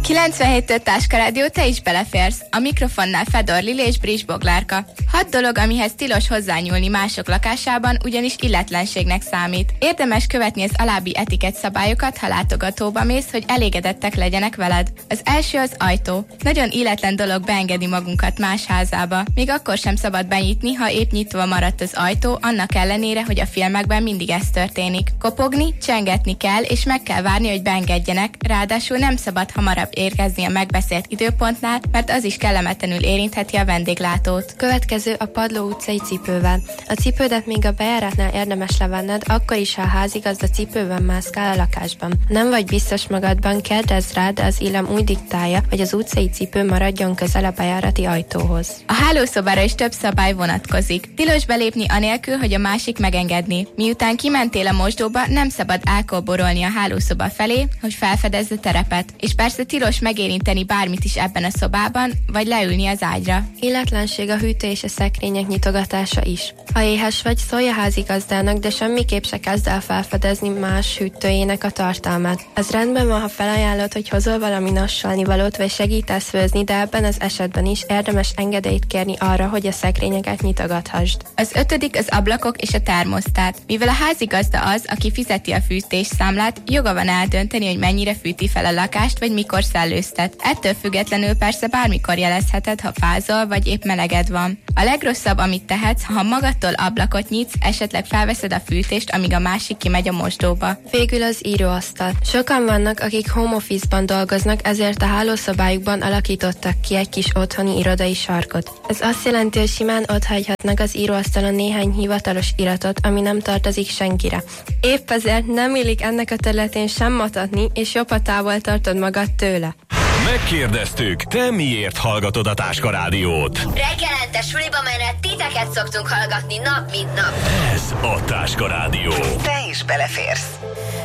97 Táska Rádió, te is beleférsz. A mikrofonnál Fedor Lili és Bris Boglárka. 6 dolog, amihez tilos hozzányúlni mások lakásában, ugyanis illetlenségnek számít. Érdemes követni az alábbi etikett szabályokat, ha látogatóba mész, hogy elégedettek legyenek veled. Az első az ajtó. Nagyon illetlen dolog beengedni magunkat más házába. Még akkor sem szabad benyitni, ha épp nyitva maradt az ajtó, annak ellenére, hogy a filmekben mindig ez történik. Kopogni, csengetni kell, és meg kell várni, hogy beengedjenek, ráadásul nem szabad hamarabb érkezni a megbeszélt időpontnál, mert az is kellemetlenül érintheti a vendéglátót. Következő a Padló utcai cipővel. A cipődet még a bejáratnál érdemes levenned, akkor is, ha a házigazda cipőben mászkál a lakásban. Ha nem vagy biztos magadban, kérdezz rá, de az illam úgy diktálja, hogy az utcai cipő maradjon közel a bejárati ajtóhoz. A hálószobára is több szabály vonatkozik. Tilos belépni anélkül, hogy a másik megengedni. Miután kimentél a mosdóba, nem szabad álkolborolni a hálószoba felé, hogy felfedezd a terepet. És persze tilos megérinteni bármit is ebben a szobában, vagy leülni az ágyra. Illetlenség a hűtő és a szekrények nyitogatása is. Ha éhes vagy, szólj a házigazdának, de semmiképp se kezd el felfedezni más hűtőjének a tartalmát. Ez rendben van, ha felajánlod, hogy hozol valami nassalnivalót, vagy segítesz főzni, de ebben az esetben is érdemes engedélyt kérni arra, hogy a szekrényeket nyitogathasd. Az 5. az ablakok és a termosztát. Mivel a házigazda az, aki fizeti a fűtésszámlát, joga van eldönteni, hogy mennyire fűti fel a lakást, vagy mikor szellőztet. Ettől függetlenül persze bármikor jelezheted, ha fázol, vagy épp meleged van. A legrosszabb, amit tehetsz, ha magadtól ablakot nyitsz, esetleg felveszed a fűtést, amíg a másik kimegy a mosdóba. Végül az íróasztal. Sokan vannak, akik home office-ban dolgoznak, ezért a hálószobájukban alakítottak ki egy kis otthoni irodai sarkot. Ez azt jelenti, hogy simán otthagyhatnak az íróasztalon néhány hivatalos iratot, ami nem tartozik senkire. Épp ezért nem illik ennek a területén sem matatni, és jobb, ha távol tartod magad tőle. Megkérdeztük, te miért hallgatod a Táska Rádiót? Reggelente suliba menet titeket szoktunk hallgatni nap mint nap. Ez a Táska Rádió. Te is beleférsz.